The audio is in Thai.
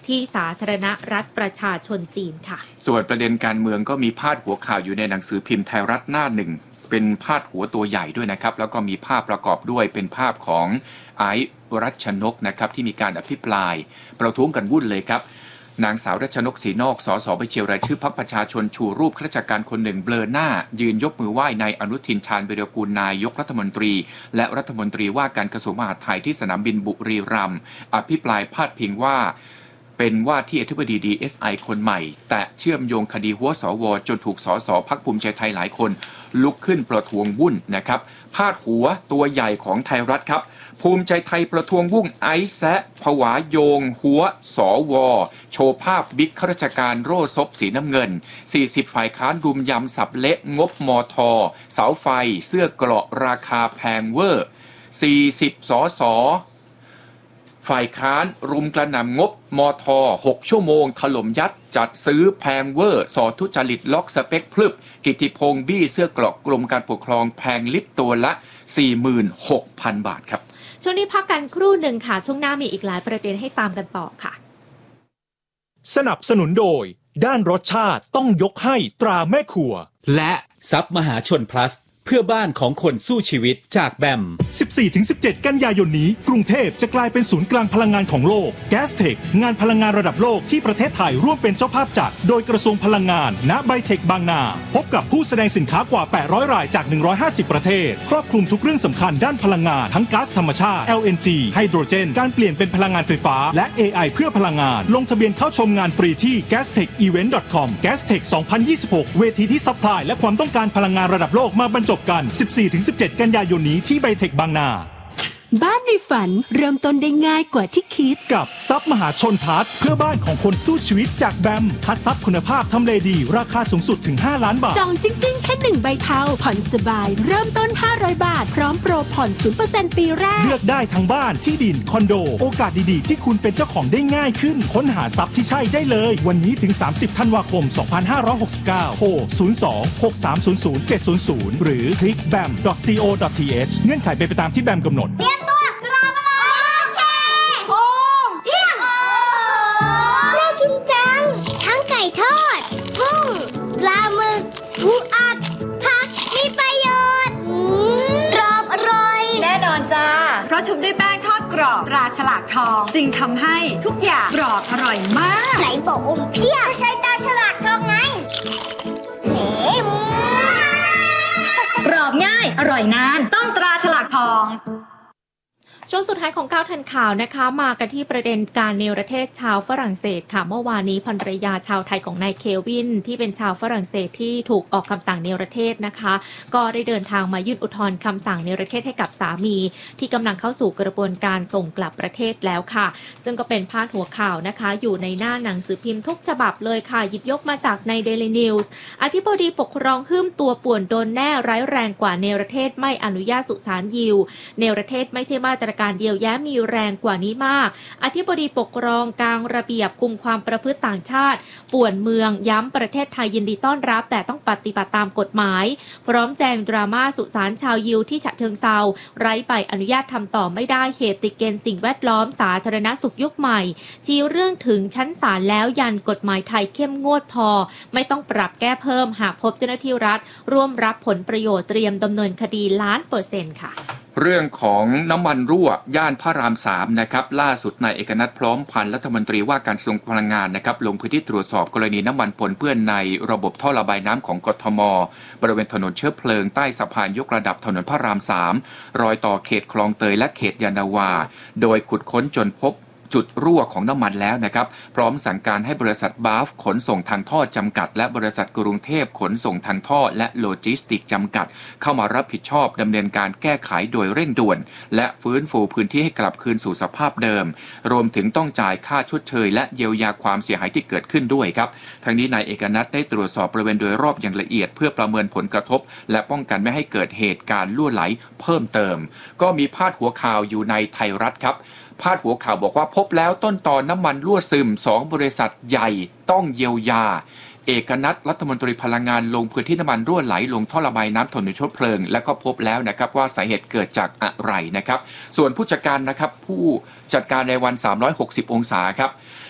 ที่สาธารณรัฐประชาชนจีนค่ะส่วนประเด็นการเมืองก็มีพาดหัวข่าวอยู่ในหนังสือพิมพ์ไทยรัฐหน้าหนึ่งเป็นพาดหัวตัวใหญ่ด้วยนะครับแล้วก็มีภาพประกอบด้วยเป็นภาพของไอซ์รัชนกนะครับที่มีการอภิปรายประท้วงกันวุ่นเลยครับนางสาวรัชนกศรีนอกสสบัญชีรายชื่อพรรคประชาชนชูรูปข้าราชการคนหนึ่งเบลอหน้ายืนยกมือไหว้นายอนุทินชาญวีรกูลนายกรัฐมนตรีและรัฐมนตรีว่าการกระทรวงมหาดไทยที่สนามบินบุรีรัมย์อภิปรายพาดพิงว่าเป็นว่าที่อธิบดี DSI คนใหม่แต่เชื่อมโยงคดีหัวสวจนถูกสสพรรคภูมิใจไทยหลายคนลุกขึ้นประท้วงวุ่นนะครับพาดหัวตัวใหญ่ของไทยรัฐครับภูมิใจไทยประท้วงวุ่นไอซ์แซะผวาโยงหัวสวโชว์ภาพบิ๊กข้าราชการโร่ซบสีน้ำเงิน40ฝ่ายค้านรุมยำสับเละงบมทเสาไฟเสื้อเกราะราคาแพงเวอร์40สสฝ่ายค้านรุมกระหน่ำงบมท6ชั่วโมงถล่มยัดจัดซื้อแพงเวอร์สอทุจริตล็อกสเปคพลึบกิติพงษ์บี้เสื้อเกราะกรมการปกครองแพงลิบตัวละ 46,000 บาทครับช่วงนี้พักกันครู่หนึ่งค่ะช่วงหน้ามีอีกหลายประเด็นให้ตามกันต่อค่ะสนับสนุนโดยด้านรสชาติต้องยกให้ตราแม่ครัวและซับมหาชน plusเพื่อบ้านของคนสู้ชีวิตจากแบม 14-17 กันยายนนี้กรุงเทพจะกลายเป็นศูนย์กลางพลังงานของโลก Gastech งานพลังงานระดับโลกที่ประเทศไทยร่วมเป็นเจ้าภาพจัดโดยกระทรวงพลังงานณไบเทคบางนาพบกับผู้แสดงสินค้ากว่า800รายจาก150ประเทศครอบคลุมทุกเรื่องสำคัญด้านพลังงานทั้งก๊าซธรรมชาติ LNG ไฮโดรเจนการเปลี่ยนเป็นพลังงานไฟฟ้าและ AI เพื่อพลังงานลงทะเบียนเข้าชมงานฟรีที่ gastechevent.com Gastech 2026 เวทีที่ซัพพลายและความต้องการพลังงานระดับโลกมาบรรจบกัน14-17 กันยายนนี้ที่ไบเทคบางนาบ้านในฝันเริ่มต้นได้ง่ายกว่าที่คิดกับซับมหาชนพลัสเพื่อบ้านของคนสู้ชีวิตจากแบมคัดซับคุณภาพทำเลดีราคาสูงสุดถึง5ล้านบาทจองจริงๆแค่1ใบเทาผ่อนสบายเริ่มต้น500บาทพร้อมโปรผ่อน 0% ปีแรกเลือกได้ทั้งบ้านที่ดินคอนโดโอกาสดีๆที่คุณเป็นเจ้าของได้ง่ายขึ้นค้นหาซับที่ใช่ได้เลยวันนี้ถึง30ธันวาคม2569โทร02-6300-700หรือคลิก bam.co.th เงื่อนไขเป็นไปตามที่แบมกำหนดทอดกุ้งปลาหมึกปูอัดผักมีประโยชน์กรอบอร่อยแน่นอนจ้าเพราะชุบด้วยแป้งทอดกรอบตราฉลากทองจึงทำให้ทุกอย่างกรอบอร่อยมากไหนบอกอมเพี้ยใช้ตราฉลากทองไงกรอบง่ายอร่อยนานต้องตราฉลากทองช่วงสุดท้ายของก้าวทันข่าวนะคะมากันที่ประเด็นการเนรเทศชาวฝรั่งเศสค่ะเมื่อวานนี้ภรรยาชาวไทยของนายเควินที่เป็นชาวฝรั่งเศสที่ถูกออกคำสั่งเนรเทศนะคะก็ได้เดินทางมายื่นอุทธรณ์คำสั่งเนรเทศให้กับสามีที่กำลังเข้าสู่กระบวนการส่งกลับประเทศแล้วค่ะซึ่งก็เป็นพาดหัวข่าวนะคะอยู่ในหน้าหนังสือพิมพ์ทุกฉบับเลยค่ะหยิบยกมาจากใน Daily News อธิบดีปกครองหึ่มตัวป่วนโดนแน่ร้ายแรงกว่าเนรเทศไม่อนุญาตสุสานยิวเนรเทศไม่ใช่มาตรการเดียวแย้มีแรงกว่านี้มากอธิบดีปกครองกลางระเบียบคุมความประพฤติต่างชาติป่วนเมืองย้ำประเทศไทยยินดีต้อนรับแต่ต้องปฏิบัติตามกฎหมายพร้อมแจงดราม่าสุสานชาวยิวที่ฉะเชิงเทราไร้ใบอนุญาตทำต่อไม่ได้เหตุติดเกณฑ์สิ่งแวดล้อมสาธารณสุขยุคใหม่ชี้เรื่องถึงชั้นศาลแล้วยันกฎหมายไทยเข้มงวดพอไม่ต้องปรับแก้เพิ่มหากพบเจ้าหน้าที่รัฐร่วมรับผลประโยชน์เตรียมดำเนินคดี1,000,000%ค่ะเรื่องของน้ำมันรั่วย่านพระราม3นะครับล่าสุดนายเอกนัทพร้อมพันธ์รัฐมนตรีว่าการกระทรวงพลังงานนะครับลงพื้นที่ตรวจสอบกรณีน้ำมันปนเปื้อนในระบบท่อระบายน้ำของกทมบริเวณถนนเชื้อเพลิงใต้สะพานยกระดับถนนพระราม3รอยต่อเขตคลองเตยและเขตยานนาวาโดยขุดค้นจนพบจุดรั่วของน้ำมันแล้วนะครับพร้อมสั่งการให้บริษัทบาฟขนส่งทางท่อจำกัดและบริษัทกรุงเทพขนส่งทางท่อและโลจิสติกจำกัดเข้ามารับผิดชอบดำเนินการแก้ไขโดยเร่งด่วนและฟื้นฟูพื้นที่ให้กลับคืนสู่สภาพเดิมรวมถึงต้องจ่ายค่าชดเชยและเยียวยาความเสียหายที่เกิดขึ้นด้วยครับทั้งนี้นายเอกนัทได้ตรวจสอบบริเวณโดยรอบอย่างละเอียดเพื่อประเมินผลกระทบและป้องกันไม่ให้เกิดเหตุการณ์รั่วไหลเพิ่มเติมก็มีพาดหัวข่าวอยู่ในไทยรัฐครับพาดหัวข่าวบอกว่าพบแล้วต้นตอน้ำมันรั่วซึม2บริษัทใหญ่ต้องเยียวยาเอกนัทรัฐมนตรีพลังงานลงพื้นที่น้ำมันรั่วไหลลงท่อระบายน้ำถนนเชื้อเพลิงและก็พบแล้วนะครับว่าสาเหตุเกิดจากอะไรนะครับส่วนผู้จัดการนะครับผู้จัดการในวัน360องศาครับ